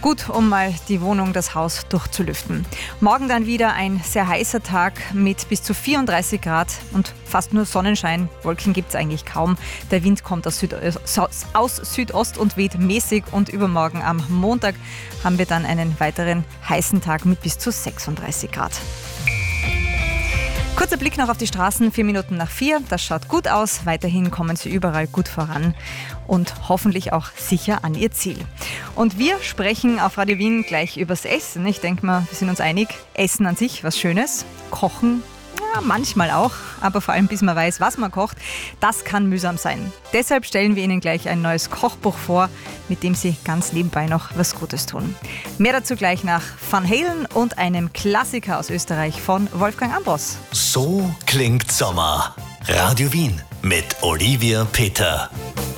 Gut, um mal die Wohnung, das Haus durchzulüften. Morgen dann wieder ein sehr heißer Tag mit bis zu 34 Grad und fast nur Sonnenschein. Wolken gibt es eigentlich kaum. Der Wind kommt aus Südost und weht mäßig, und übermorgen am Montag haben wir dann einen weiteren heißen Tag mit bis zu 36 Grad. Kurzer Blick noch auf die Straßen, 4:04. Das schaut gut aus. Weiterhin kommen Sie überall gut voran und hoffentlich auch sicher an Ihr Ziel. Und wir sprechen auf Radio Wien gleich übers Essen. Ich denke mal, wir sind uns einig. Essen an sich, was Schönes. Kochen, ja, manchmal auch. Aber vor allem, bis man weiß, was man kocht, das kann mühsam sein. Deshalb stellen wir Ihnen gleich ein neues Kochbuch vor, mit dem Sie ganz nebenbei noch was Gutes tun. Mehr dazu gleich nach Van Halen und einem Klassiker aus Österreich von Wolfgang Ambros. So klingt Sommer. Radio Wien mit Olivia Peter.